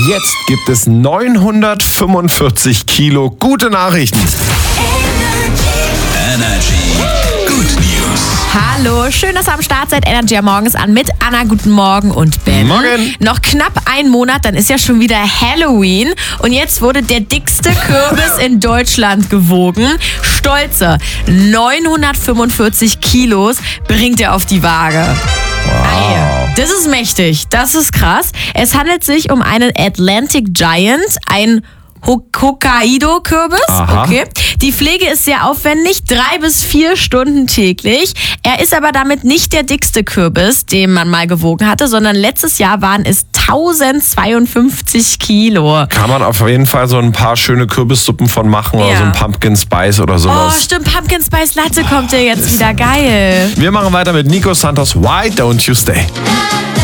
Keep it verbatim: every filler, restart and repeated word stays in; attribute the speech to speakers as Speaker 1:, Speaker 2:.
Speaker 1: Jetzt gibt es neunhundertfünfundvierzig Kilo gute Nachrichten.
Speaker 2: Energy Good News.
Speaker 3: Hallo, schön, dass ihr am Start seid. Energy am Morgens an mit Anna. Guten Morgen und Ben.
Speaker 1: Morgen.
Speaker 3: Noch knapp ein Monat, dann ist ja schon wieder Halloween. Und jetzt wurde der dickste Kürbis in Deutschland gewogen. Stolze neunhundertfünfundvierzig Kilos bringt er auf die Waage. Wow. Das ist mächtig, das ist krass. Es handelt sich um einen Atlantic Giant, ein Hokkaido-Kürbis. Okay. Die Pflege ist sehr aufwendig, drei bis vier Stunden täglich. Er ist aber damit nicht der dickste Kürbis, den man mal gewogen hatte, sondern letztes Jahr waren es tausendzweiundfünfzig Kilo.
Speaker 1: Kann man auf jeden Fall so ein paar schöne Kürbissuppen von machen oder
Speaker 3: Ja.
Speaker 1: so ein Pumpkin Spice oder
Speaker 3: Oh,
Speaker 1: sowas.
Speaker 3: stimmt, Pumpkin Spice Latte kommt ja jetzt wieder. Geil.
Speaker 1: Wir machen weiter mit Nico Santos, Why Don't You Stay?